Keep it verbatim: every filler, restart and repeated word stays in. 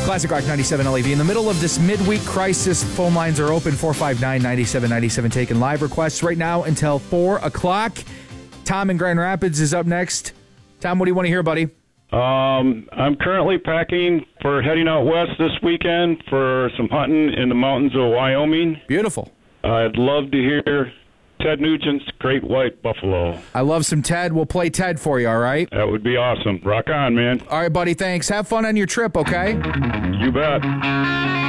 Classic Rock ninety-seven L A V. In the middle of this midweek crisis, phone lines are open. four five nine, nine seven nine seven. Taking live requests right now until four o'clock. Tom in Grand Rapids is up next. Tom, what do you want to hear, buddy? Um, I'm currently packing for heading out west this weekend for some hunting in the mountains of Wyoming. Beautiful. I'd love to hear Ted Nugent's Great White Buffalo. I love some Ted. We'll play Ted for you, all right? That would be awesome. Rock on, man. All right, buddy, thanks. Have fun on your trip, okay? You bet.